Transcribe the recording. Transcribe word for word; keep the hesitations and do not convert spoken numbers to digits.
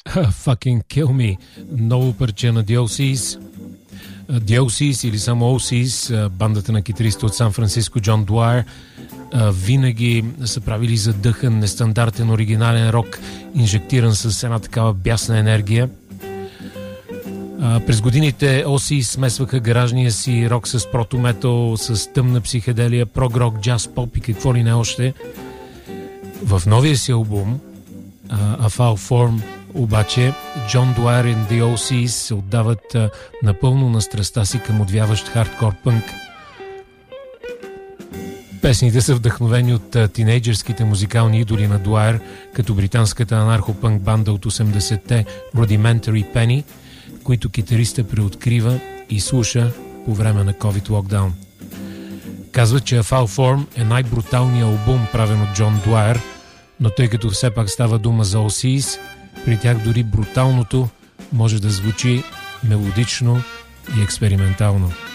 Fucking Kill Me, ново парче на ди ел Си's. ди ел Си's или само О Си's, бандата на китариста от Сан Франциско Джон Дуайер, винаги са правили задъхан, нестандартен, оригинален рок, инжектиран с една такава бясна енергия. През годините О Си's смесваха гаражния си рок с прото-метал, с тъмна психоделия, прог-рок, джаз-поп и какво ли не още. В новия си албум A Foul Form обаче Джон Дуайер и ди ел Си's се отдават а, напълно на страстта си към отвяващ хардкор пънк. Песните са вдъхновени от а, тинейджърските музикални идоли на Дуайер, като британската анархопънк банда от осемдесетте Rudimentary Penny, които китариста преоткрива и слуша по време на COVID локдаун. Казват, че A Foul Form е най-бруталният албум, правен от Джон Дуайер, но тъй като все пак става дума за О Си's, при тях дори бруталното може да звучи мелодично и експериментално.